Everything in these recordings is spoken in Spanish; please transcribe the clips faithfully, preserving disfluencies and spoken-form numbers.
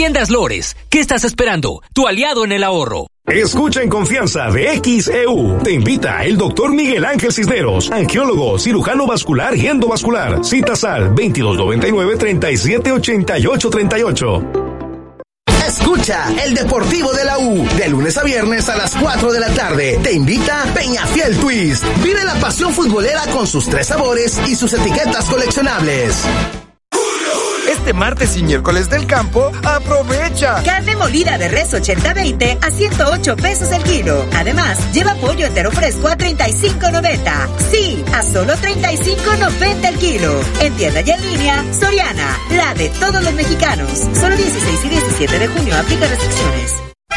Tiendas Lores, ¿qué estás esperando? Tu aliado en el ahorro. Escucha en confianza de X E U. Te invita el doctor Miguel Ángel Cisneros, angiólogo, cirujano vascular y endovascular. Citas al veintidós noventa y nueve, treinta y siete, ochenta y ocho, treinta y ocho. Escucha el Deportivo de la U, de lunes a viernes a las cuatro de la tarde. Te invita Peñafiel Twist. Vive la pasión futbolera con sus tres sabores y sus etiquetas coleccionables. Este martes y miércoles del campo, aprovecha. Carne molida de res ochenta veinte a ciento ocho pesos el kilo. Además, lleva pollo entero fresco a treinta y cinco noventa. Sí, a solo treinta y cinco noventa el kilo. En tienda y en línea, Soriana, la de todos los mexicanos. Solo dieciséis y diecisiete de junio, aplica restricciones.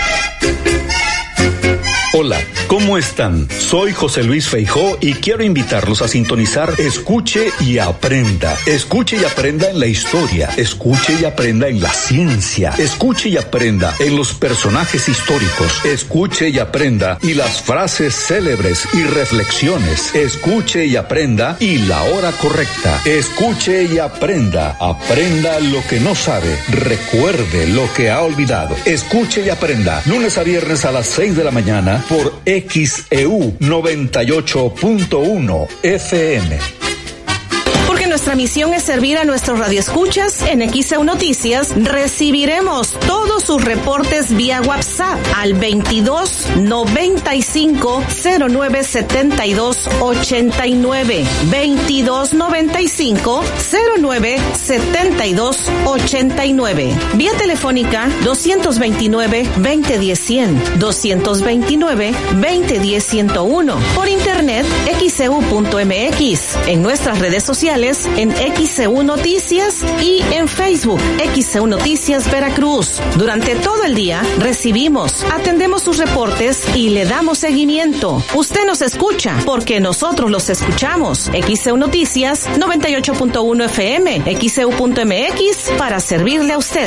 Hola, ¿cómo están? Soy José Luis Feijó y quiero invitarlos a sintonizar Escuche y Aprenda. Escuche y aprenda en la historia, escuche y aprenda en la ciencia, escuche y aprenda en los personajes históricos, escuche y aprenda y las frases célebres y reflexiones, escuche y aprenda y la hora correcta, escuche y aprenda, aprenda lo que no sabe, recuerde lo que ha olvidado, escuche y aprenda, lunes a viernes a las seis de la mañana, por X E U noventa y ocho punto uno F M. Porque nuestra misión es servir a nuestros radioescuchas. En X E U Noticias recibiremos todos sus reportes vía WhatsApp al veintidós noventa y cinco cero nueve setenta y dos ochenta y nueve, veintidós noventa y cinco cero nueve setenta y dos ochenta y nueve. Vía telefónica doscientos veintinueve veinte diez cien, doscientos veintinueve veinte diez ciento uno. Por internet X E U punto M X. En nuestras redes sociales en X E U Noticias y en Facebook X E U Noticias Veracruz. Durante todo el día recibimos, atendemos sus reportes y le damos seguimiento. Usted nos escucha porque nosotros los escuchamos. X E U Noticias noventa y ocho punto uno F M, X E U punto M X para servirle a usted.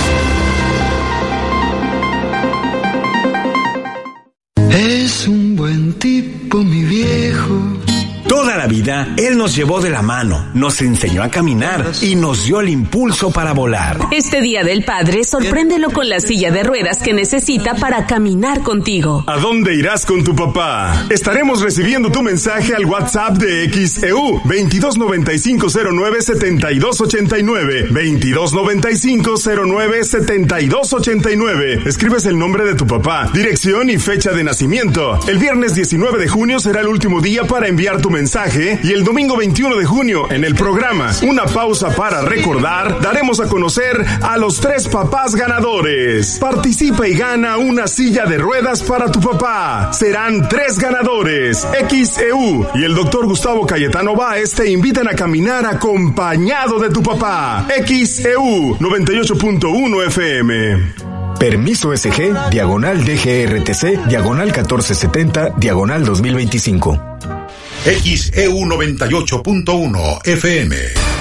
Es un buen tipo, mi viejo. Toda la vida, Él nos llevó de la mano, nos enseñó a caminar y nos dio el impulso para volar. Este Día del Padre, sorpréndelo con la silla de ruedas que necesita para caminar contigo. ¿A dónde irás con tu papá? Estaremos recibiendo tu mensaje al WhatsApp de X E U, veintidós noventa y cinco cero nueve setenta y dos ochenta y nueve, veintidós noventa y cinco cero nueve setenta y dos ochenta y nueve. Escribes el nombre de tu papá, dirección y fecha de nacimiento. El viernes diecinueve de junio será el último día para enviar tu mensaje y el domingo veintiuno de junio en el programa Una Pausa para Recordar daremos a conocer a los tres papás ganadores. Participa y gana una silla de ruedas para tu papá. Serán tres ganadores. X E U y el doctor Gustavo Cayetano Báez te invitan a caminar acompañado de tu papá. X E U noventa y ocho punto uno F M. Permiso S G, diagonal D G R T C, diagonal catorce setenta, diagonal dos mil veinticinco. X E U noventa y ocho punto uno F M.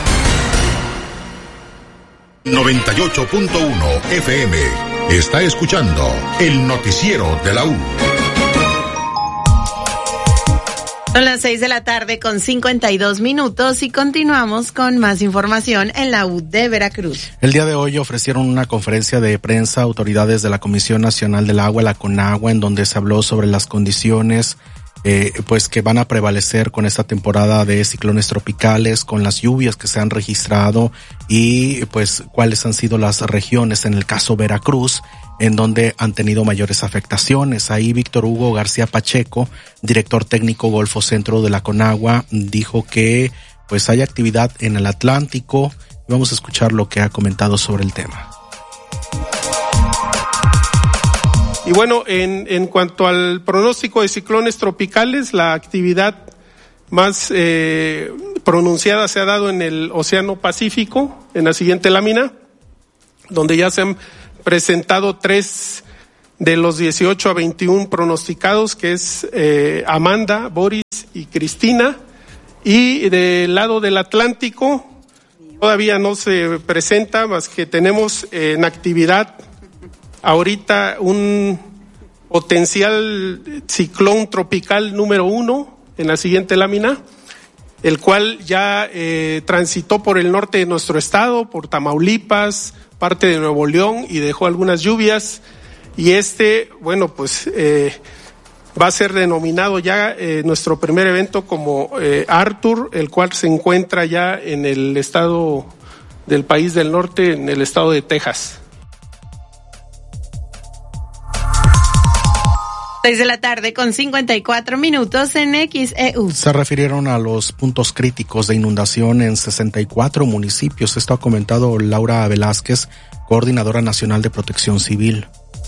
noventa y ocho punto uno F M. Está escuchando el noticiero de la U. Son las seis de la tarde con cincuenta y dos minutos y continuamos con más información en la U de Veracruz. El día de hoy ofrecieron una conferencia de prensa autoridades de la Comisión Nacional del Agua, la CONAGUA, en donde se habló sobre las condiciones Eh, pues que van a prevalecer con esta temporada de ciclones tropicales, con las lluvias que se han registrado y pues cuáles han sido las regiones, en el caso Veracruz, en donde han tenido mayores afectaciones. Ahí Víctor Hugo García Pacheco, director técnico Golfo Centro de la CONAGUA, dijo que pues hay actividad en el Atlántico. Vamos a escuchar lo que ha comentado sobre el tema. Y bueno, en, en cuanto al pronóstico de ciclones tropicales, la actividad más eh, pronunciada se ha dado en el Océano Pacífico, en la siguiente lámina, donde ya se han presentado tres de los dieciocho a veintiuno pronosticados, que es eh, Amanda, Boris y Cristina. Y del lado del Atlántico todavía no se presenta, más que tenemos eh, en actividad ahorita un potencial ciclón tropical número uno en la siguiente lámina, el cual ya eh, transitó por el norte de nuestro estado, por Tamaulipas, parte de Nuevo León y dejó algunas lluvias. Y este, bueno, pues eh, va a ser denominado ya eh, nuestro primer evento como eh, Arthur, el cual se encuentra ya en el estado del país del norte, en el estado de Texas. Seis de la tarde con cincuenta y cuatro minutos en X E U. Se refirieron a los puntos críticos de inundación en sesenta y cuatro municipios. Esto ha comentado Laura Velázquez, coordinadora nacional de Protección Civil.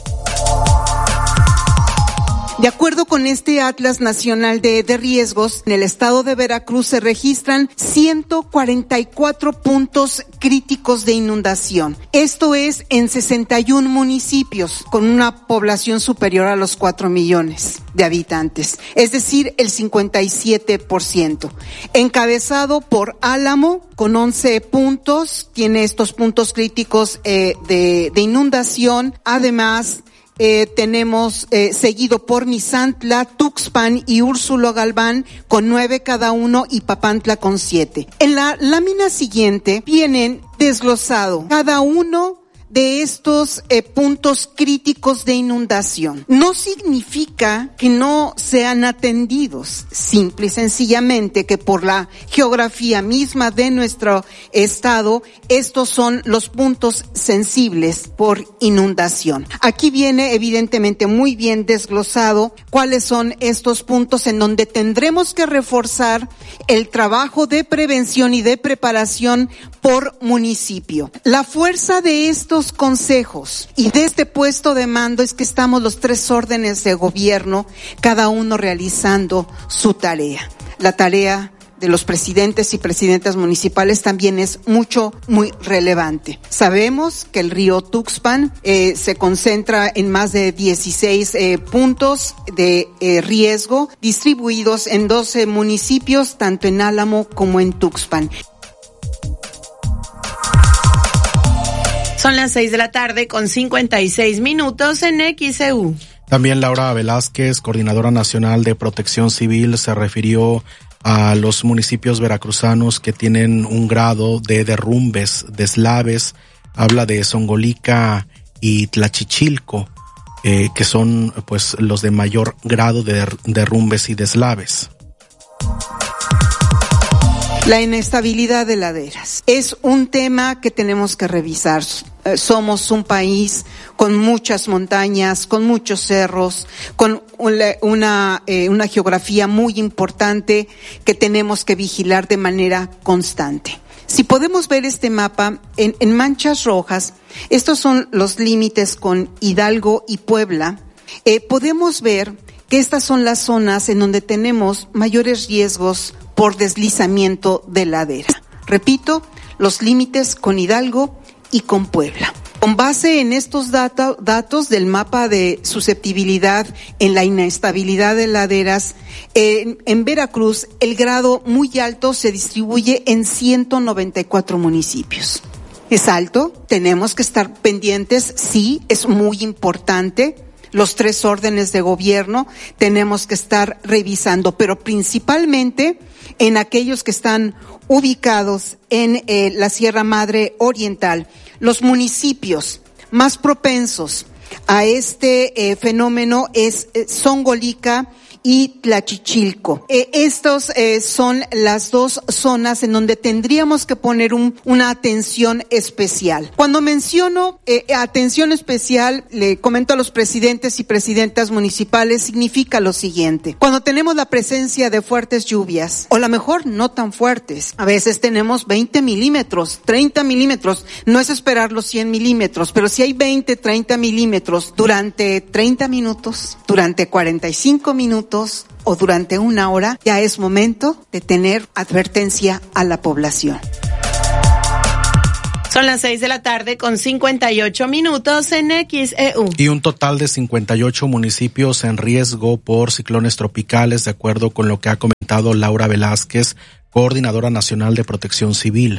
De acuerdo con este Atlas Nacional de, de Riesgos, en el estado de Veracruz se registran ciento cuarenta y cuatro puntos críticos de inundación. Esto es en sesenta y uno municipios con una población superior a los cuatro millones de habitantes, es decir, el cincuenta y siete por ciento. Encabezado por Álamo, con once puntos, tiene estos puntos críticos eh, de, de inundación. Además, Eh, tenemos eh, seguido por Misantla, Tuxpan y Úrsulo Galván con nueve cada uno y Papantla con siete. En la lámina siguiente vienen desglosado cada uno de estos eh, puntos críticos de inundación. No significa que no sean atendidos, simple y sencillamente que por la geografía misma de nuestro estado, estos son los puntos sensibles por inundación. Aquí viene evidentemente muy bien desglosado cuáles son estos puntos en donde tendremos que reforzar el trabajo de prevención y de preparación por municipio. La fuerza de estos consejos y de este puesto de mando es que estamos los tres órdenes de gobierno, cada uno realizando su tarea. La tarea de los presidentes y presidentas municipales también es mucho, muy relevante. Sabemos que el río Tuxpan eh, se concentra en más de dieciséis eh, puntos de eh, riesgo distribuidos en doce municipios, tanto en Álamo como en Tuxpan. Son las seis de la tarde con cincuenta y seis minutos en X E U. También Laura Velázquez, coordinadora nacional de Protección Civil, se refirió a los municipios veracruzanos que tienen un grado de derrumbes, deslaves. Habla de Zongolica y Tlachichilco, eh, que son pues los de mayor grado de der- derrumbes y deslaves. La inestabilidad de laderas es un tema que tenemos que revisar. Somos un país con muchas montañas, con muchos cerros, con una, una, eh, una geografía muy importante que tenemos que vigilar de manera constante. Si podemos ver este mapa en, en manchas rojas, estos son los límites con Hidalgo y Puebla. Eh, podemos ver que estas son las zonas en donde tenemos mayores riesgos por deslizamiento de ladera. Repito, los límites con Hidalgo y con Puebla. Con base en estos data, datos del mapa de susceptibilidad en la inestabilidad de laderas, en, en Veracruz el grado muy alto se distribuye en ciento noventa y cuatro municipios. Es alto, tenemos que estar pendientes, sí, es muy importante. Los tres órdenes de gobierno tenemos que estar revisando, pero principalmente en aquellos que están ubicados en eh, la Sierra Madre Oriental. Los municipios más propensos a este eh, fenómeno es eh, Zongolica y Tlachichilco. Eh, estos eh, son las dos zonas en donde tendríamos que poner un, una atención especial. Cuando menciono eh, atención especial, le comento a los presidentes y presidentas municipales, significa lo siguiente. Cuando tenemos la presencia de fuertes lluvias, o a lo mejor no tan fuertes, a veces tenemos veinte milímetros, treinta milímetros, no es esperar los cien milímetros, pero si hay veinte, treinta milímetros durante treinta minutos, durante cuarenta y cinco minutos, o durante una hora, ya es momento de tener advertencia a la población. Son las seis de la tarde con cincuenta y ocho minutos en X E U. Y un total de cincuenta y ocho municipios en riesgo por ciclones tropicales, de acuerdo con lo que ha comentado Laura Velázquez, coordinadora nacional de Protección Civil.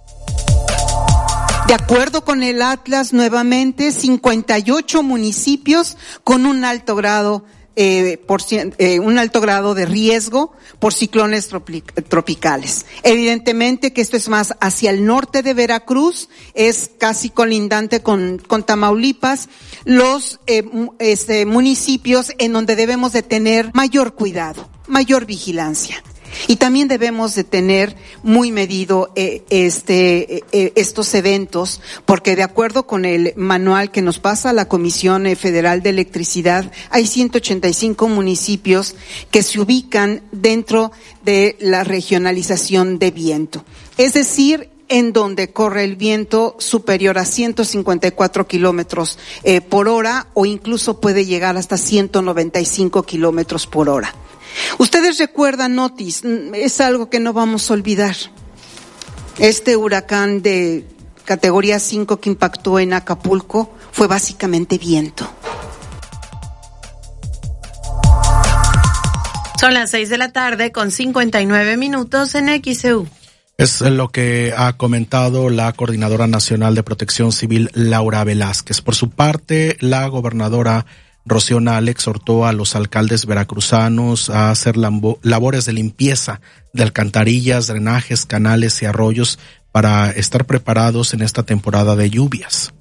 De acuerdo con el Atlas, nuevamente, cincuenta y ocho municipios con un alto grado eh, por, eh, un alto grado de riesgo por ciclones tropi- tropicales. Evidentemente que esto es más hacia el norte de Veracruz, es casi colindante con, con Tamaulipas, los eh, este, municipios en donde debemos de tener mayor cuidado, mayor vigilancia. Y también debemos de tener muy medido eh, este eh, estos eventos, porque de acuerdo con el manual que nos pasa la Comisión Federal de Electricidad, hay ciento ochenta y cinco municipios que se ubican dentro de la regionalización de viento. Es decir, en donde corre el viento superior a ciento cincuenta y cuatro kilómetros eh, por hora o incluso puede llegar hasta ciento noventa y cinco kilómetros por hora. Ustedes recuerdan Otis, es algo que no vamos a olvidar. Este huracán de categoría cinco que impactó en Acapulco fue básicamente viento. Son las seis de la tarde con cincuenta y nueve minutos en X E U. Es lo que ha comentado la Coordinadora Nacional de Protección Civil, Laura Velázquez. Por su parte, la gobernadora Rocío Nale exhortó a los alcaldes veracruzanos a hacer labores de limpieza de alcantarillas, drenajes, canales y arroyos para estar preparados en esta temporada de lluvias.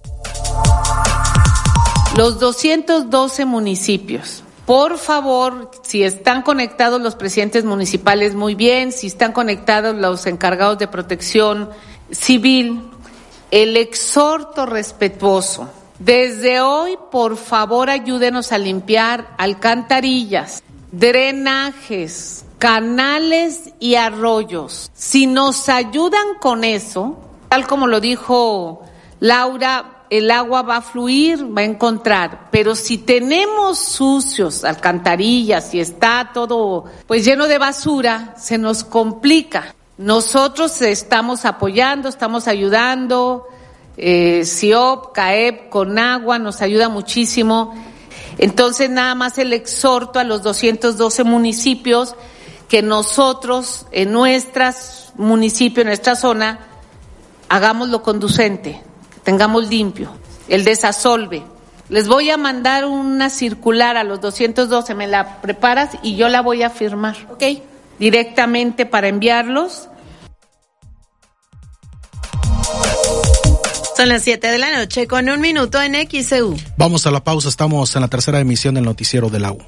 Los doscientos doce municipios, por favor, si están conectados los presidentes municipales, muy bien, si están conectados los encargados de protección civil, el exhorto respetuoso. Desde hoy, por favor, ayúdenos a limpiar alcantarillas, drenajes, canales y arroyos. Si nos ayudan con eso, tal como lo dijo Laura, el agua va a fluir, va a encontrar. Pero si tenemos sucios alcantarillas y está todo pues lleno de basura, se nos complica. Nosotros estamos apoyando, estamos ayudando. Eh, C I O P, C A E P, Conagua nos ayuda muchísimo. Entonces nada más el exhorto a los doscientos doce municipios que nosotros en nuestros municipios, en nuestra zona, hagamos lo conducente, tengamos limpio, el desasolve. Les voy a mandar una circular a los doscientos doce, me la preparas y yo la voy a firmar, ¿ok? Directamente para enviarlos. Son las siete de la noche con un minuto en X E U. Vamos a la pausa, estamos en la tercera emisión del noticiero de la U.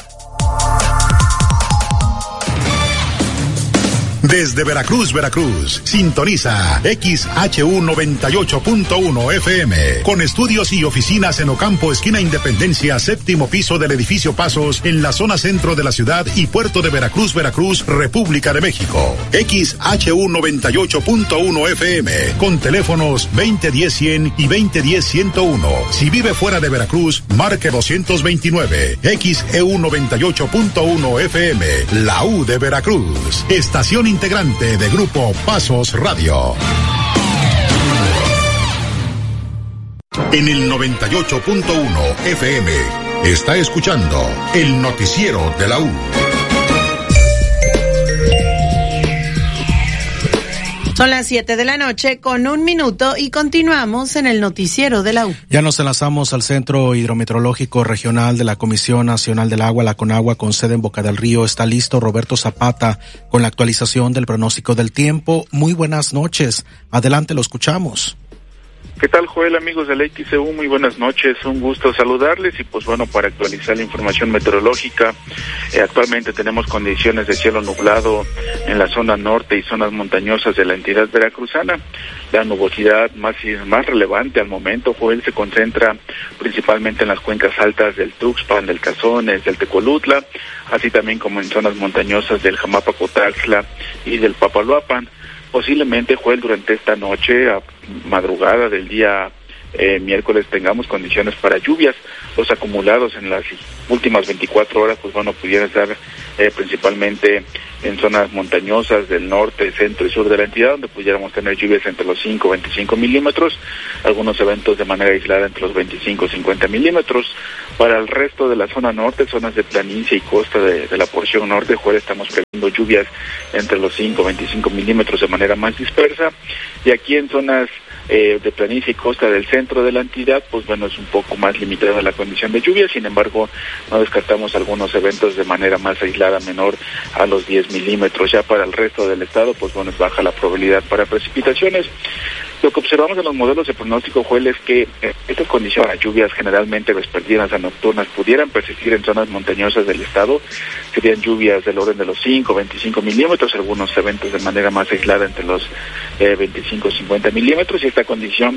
Desde Veracruz, Veracruz, sintoniza X H U noventa y ocho punto uno F M, con estudios y oficinas en Ocampo, esquina Independencia, séptimo piso del edificio Pasos, en la zona centro de la ciudad y puerto de Veracruz, Veracruz, República de México. X H U noventa y ocho punto uno F M, con teléfonos veinte diez cien y veinte diez ciento uno. Si vive fuera de Veracruz, marque doscientos veintinueve. X E U noventa y ocho punto uno F M, la U de Veracruz, estación integrante de Grupo Pasos Radio. En el noventa y ocho punto uno F M está escuchando el noticiero de la U. Son las siete de la noche con un minuto y continuamos en el noticiero de la U. Ya nos enlazamos al Centro Hidrometeorológico Regional de la Comisión Nacional del Agua, la Conagua, con sede en Boca del Río. Está listo Roberto Zapata con la actualización del pronóstico del tiempo. Muy buenas noches. Adelante, lo escuchamos. ¿Qué tal, Joel, amigos del X E U? Muy buenas noches, un gusto saludarles y pues bueno, para actualizar la información meteorológica, eh, actualmente tenemos condiciones de cielo nublado en la zona norte y zonas montañosas de la entidad veracruzana. La nubosidad más, más relevante al momento, Joel, se concentra principalmente en las cuencas altas del Tuxpan, del Cazones, del Tecolutla, así también como en zonas montañosas del Jamapacotaxtla y del Papaloapan. Posiblemente, Joel, durante esta noche, a madrugada del día eh, miércoles, tengamos condiciones para lluvias. Los acumulados en las últimas veinticuatro horas, pues bueno, pudieran estar eh, principalmente en zonas montañosas del norte, centro y sur de la entidad, donde pudiéramos tener lluvias entre los cinco y veinticinco milímetros, algunos eventos de manera aislada entre los veinticinco y cincuenta milímetros. Para el resto de la zona norte, zonas de planicie y costa de, de la porción norte, jueves estamos previendo lluvias entre los cinco y veinticinco milímetros de manera más dispersa, y aquí en zonas Eh, de planicie y costa del centro de la entidad, pues bueno, es un poco más limitada la condición de lluvia. Sin embargo, no descartamos algunos eventos de manera más aislada, menor a los diez milímetros. Ya para el resto del estado, pues bueno, es baja la probabilidad para precipitaciones. Lo que observamos en los modelos de pronóstico, Joel, es que eh, estas condiciones, lluvias generalmente vespertinas a nocturnas, pudieran persistir en zonas montañosas del estado. Serían lluvias del orden de los cinco, veinticinco milímetros, algunos eventos de manera más aislada entre los eh, veinticinco y cincuenta milímetros, y esta condición,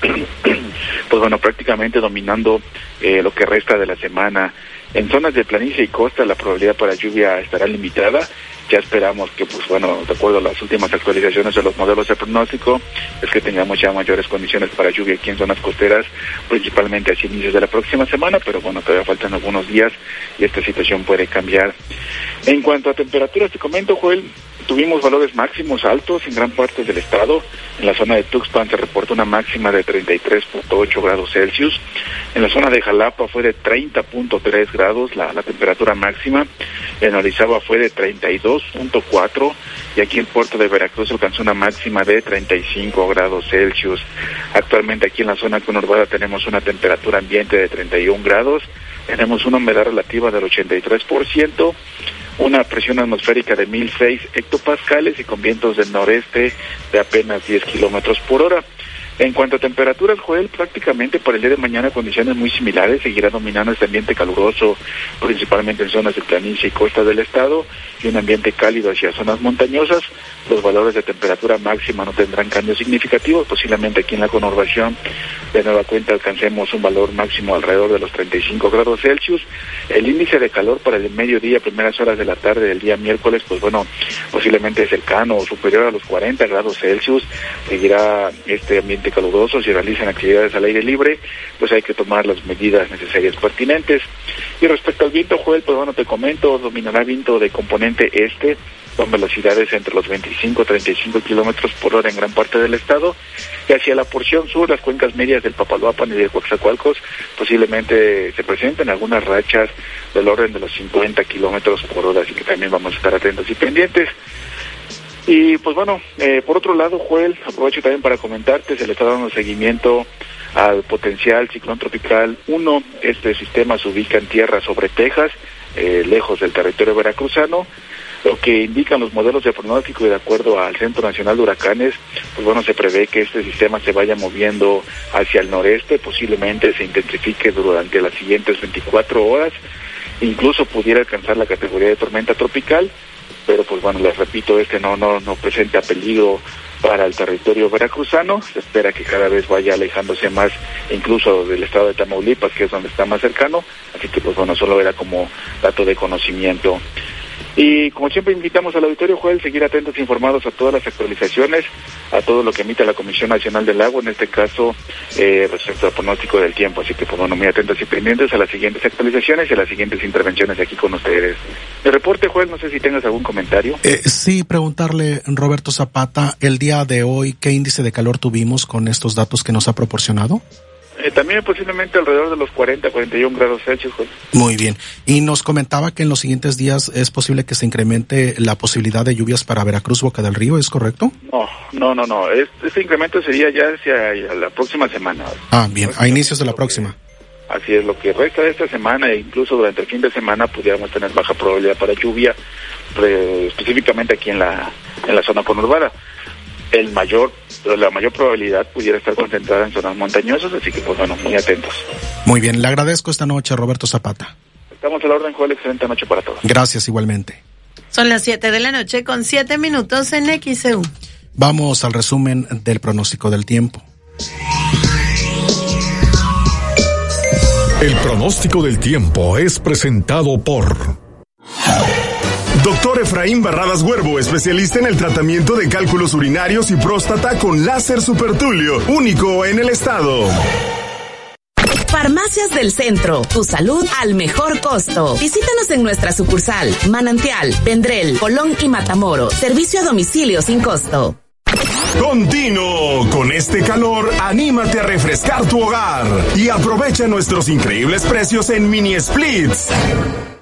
pues bueno, prácticamente dominando eh, lo que resta de la semana. En zonas de planicie y costa la probabilidad para lluvia estará limitada. Ya esperamos que, pues bueno, de acuerdo a las últimas actualizaciones de los modelos de pronóstico, es que tengamos ya mayores condiciones para lluvia aquí en zonas costeras, principalmente hacia inicios de la próxima semana, pero bueno, todavía faltan algunos días y esta situación puede cambiar. En cuanto a temperaturas, te comento, Joel, tuvimos valores máximos altos en gran parte del estado. En la zona de Tuxpan se reportó una máxima de treinta y tres punto ocho grados Celsius. En la zona de Jalapa fue de treinta punto tres grados la, la temperatura máxima. En Orizaba fue de treinta y dos punto cuatro, y aquí en Puerto de Veracruz alcanzó una máxima de treinta y cinco grados Celsius. Actualmente aquí en la zona conurbada tenemos una temperatura ambiente de treinta y un grados, tenemos una humedad relativa del ochenta y tres por ciento, una presión atmosférica de mil seis hectopascales y con vientos del noreste de apenas diez kilómetros por hora. En cuanto a temperaturas, Joel, prácticamente para el día de mañana condiciones muy similares, seguirá dominando este ambiente caluroso, principalmente en zonas de planicie y costa del estado, y un ambiente cálido hacia zonas montañosas. Los valores de temperatura máxima no tendrán cambios significativos, posiblemente aquí en la conurbación de nueva cuenta alcancemos un valor máximo alrededor de los treinta y cinco grados Celsius. El índice de calor para el mediodía, primeras horas de la tarde del día miércoles, pues bueno, posiblemente cercano o superior a los cuarenta grados Celsius. Seguirá este ambiente caluroso. Si realizan actividades al aire libre, pues hay que tomar las medidas necesarias pertinentes. Y respecto al viento, Joel, pues bueno, te comento, dominará viento de componente este, con velocidades entre los veinticinco y treinta y cinco kilómetros por hora en gran parte del estado, y hacia la porción sur, las cuencas medias del Papaloapan y de Coatzacoalcos, posiblemente se presenten algunas rachas del orden de los cincuenta kilómetros por hora, así que también vamos a estar atentos y pendientes. Y pues bueno, eh, por otro lado, Joel, aprovecho también para comentarte, se le está dando seguimiento al potencial ciclón tropical uno. Este sistema se ubica en tierra sobre Texas, eh, lejos del territorio veracruzano. Lo que indican los modelos de pronóstico y de acuerdo al Centro Nacional de Huracanes, pues bueno, se prevé que este sistema se vaya moviendo hacia el noreste, posiblemente se intensifique durante las siguientes veinticuatro horas, incluso pudiera alcanzar la categoría de tormenta tropical, pero pues bueno, les repito, este no, no, no presenta peligro para el territorio veracruzano. Se espera que cada vez vaya alejándose más, incluso del estado de Tamaulipas, que es donde está más cercano, así que pues bueno, solo era como dato de conocimiento. Y como siempre invitamos al auditorio, Joel, seguir atentos e informados a todas las actualizaciones, a todo lo que emite la Comisión Nacional del Agua, en este caso eh, respecto al pronóstico del tiempo. Así que pues bueno, muy atentos y pendientes a las siguientes actualizaciones y a las siguientes intervenciones aquí con ustedes. El reporte, Joel, no sé si tengas algún comentario. Eh, sí, preguntarle, Roberto Zapata, el día de hoy, ¿qué índice de calor tuvimos con estos datos que nos ha proporcionado? Eh, también posiblemente alrededor de los cuarenta, cuarenta y un grados Celsius. Joel. Muy bien. Y nos comentaba que en los siguientes días es posible que se incremente la posibilidad de lluvias para Veracruz, Boca del Río, ¿es correcto? No, no, no, no. Es, este incremento sería ya hacia la próxima semana. Ah, bien, a inicios de la próxima. Así es, lo que resta de esta semana e incluso durante el fin de semana pudiéramos tener baja probabilidad para lluvia, pre, específicamente aquí en la, en la zona conurbada. El mayor, la mayor probabilidad pudiera estar concentrada en zonas montañosas, así que pues bueno, muy atentos. Muy bien, le agradezco esta noche, Roberto Zapata. Estamos a la orden, Joel, excelente noche para todos. Gracias, igualmente. Son las siete de la noche con siete minutos en X C U. Vamos al resumen del pronóstico del tiempo. El pronóstico del tiempo es presentado por Doctor Efraín Barradas Huervo, especialista en el tratamiento de cálculos urinarios y próstata con láser supertulio, único en el estado. Farmacias del Centro, tu salud al mejor costo. Visítanos en nuestra sucursal, Manantial, Vendrell, Colón y Matamoros. Servicio a domicilio sin costo. Continuo, con este calor, anímate a refrescar tu hogar y aprovecha nuestros increíbles precios en mini splits.